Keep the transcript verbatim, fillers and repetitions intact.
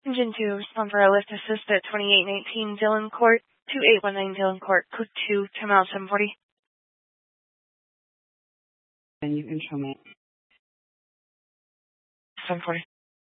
Engine two, respond for a lift assist at twenty-eight nineteen Dillon Court, two eight one nine Dillon Court, code two, ten miles, seven forty. And you can show me. seven forty.